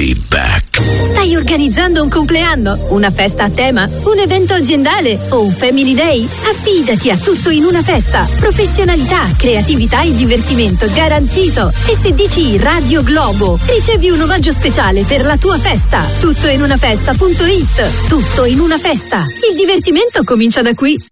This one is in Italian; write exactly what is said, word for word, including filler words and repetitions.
be back. Stai organizzando un compleanno, una festa a tema, un evento aziendale o un family day? Affidati a Tutto in una festa. Professionalità, creatività e divertimento garantito. E se dici Radio Globo, ricevi un omaggio speciale per la tua festa. tutto in una festa punto it. Tutto in una festa. Il divertimento comincia da qui.